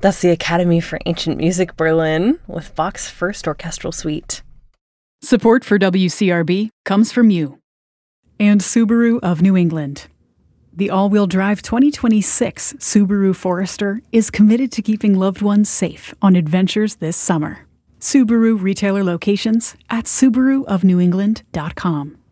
That's the Academy for Ancient Music Berlin with Bach's First Orchestral Suite. Support for WCRB comes from you and Subaru of New England. The all-wheel drive 2026 Subaru Forester is committed to keeping loved ones safe on adventures this summer. Subaru retailer locations at subaruofnewengland.com.